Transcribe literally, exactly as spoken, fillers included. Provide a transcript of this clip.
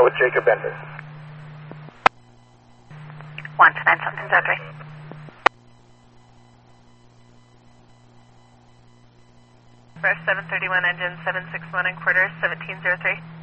with Jacob Bender. one to nine something zero three. Fresh seven thirty-one engine seven six one and quarter seventeen zero three.